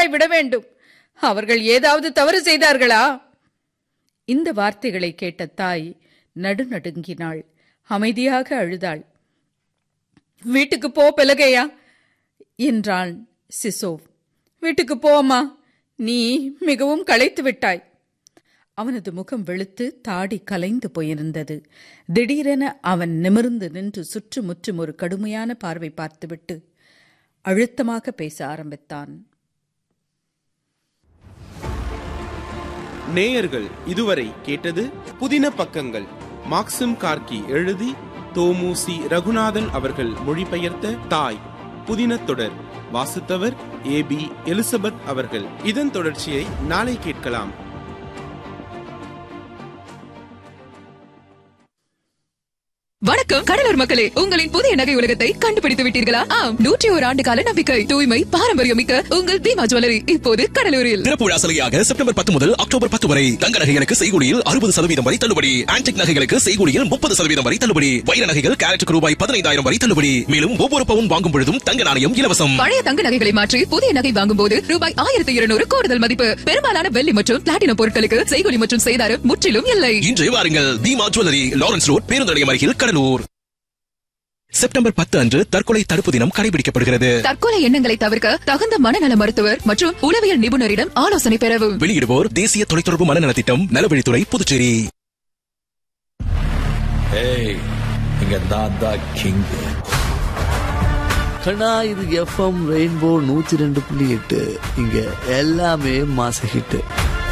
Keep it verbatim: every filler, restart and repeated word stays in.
அமைதியாய் விட வேண்டும். அவர்கள் ஏதாவது தவறு செய்தார்களா? இந்த வார்த்தைகளை கேட்ட தாய் நடுநடுங்கினாள். அமைதியாக அழுதாள். வீட்டுக்கு போ பெலகையா என்றான் சிசோவ். வீட்டுக்கு போமா, நீ மிகவும் களைத்து விட்டாய். அவனது முகம் வெளுத்து தாடி கலைந்து போயிருந்தது. திடீரென அவன் நிமிர்ந்து நின்று சுற்றுமுற்றும் ஒரு கடுமையான பார்வை பார்த்துவிட்டு அழுத்தமாக பேச ஆரம்பித்தான். நேயர்கள் இதுவரை கேட்டது புதின பக்கங்கள். மாக்சிம் கார்கி எழுதி தோமுசி ரகுநாதன் அவர்கள் மொழிபெயர்த்த தாய் புதின தொடர். வாசித்தவர் ஏ பி எலிசபெத் அவர்கள். இதன் தொடர்ச்சியை நாளை கேட்கலாம். வணக்கம் கடலூர் மக்களே, உங்களின் புதிய நகை உலகத்தை கண்டுபிடித்து விட்டீர்களா? ஆம், நூற்றி ஒரு ஆண்டு கால நம்பிக்கை, தூய்மை, பாரம்பரியம் மிக்க உங்கள் பீமா ஜுவல்லரி இப்போது கடலூரில். திறப்பு விழா சலுகையாக செப்டம்பர் பத்து முதல் அக்டோபர் பத்து வரை தங்க நகைகளுக்கு செய்கூலியில் அறுபது சதவீதம் வரை தள்ளுபடி. ஆன்டிக் நகைகளுக்கு செய்கூலியில் முப்பது சதவீதம் வரை தள்ளுபடி. வைர நகைகள் கேரட்டுக்கு ரூபாய் பதினைந்தாயிரம் வரை தள்ளுபடி. மேலும் ஒவ்வொரு பவுன் வாங்கும் பொழுதும் தங்க நாணயம் இலவசம். பழைய தங்க நகைகளை மாற்றி புதிய நகை வாங்கும் போது ரூபாய் ஆயிரத்தி இருநூறு கூடுதல் மதிப்பு. பெரும்பாலான வெள்ளி மற்றும் பிளாட்டினம் பொருட்களுக்கு செய்கூலி மற்றும் செய்தாரம் முற்றிலும் இல்லை. இன்று வாருங்கள், பீமா ஜுவல்லரி, லாரன்ஸ் ரோட், பேருந்து நிலையம் அருகில் கடலூர். செப்டம்பர் பத்து அன்று தற்கொலை தடுப்பு தினம் கடைபிடிக்கப்படுகிறது. தற்கொலை எண்ணங்களை தவிர்க்க தகுந்த மனநல மருத்துவர் மற்றும் உளவியல் நிபுணரிடம் ஆலோசனை பெறவும். வெளியிடுவோர் தேசிய தொலைத்தொடர்பு மனநல திட்டம், நலவழித்துறை, புதுச்சேரி. இங்க தாதா கிங் கண்ணா, இது எஃப்எம் ரெயின்போ நூத்தி ரெண்டு புள்ளி எட்டு. இங்க எல்லாமே மாச ஹிட்.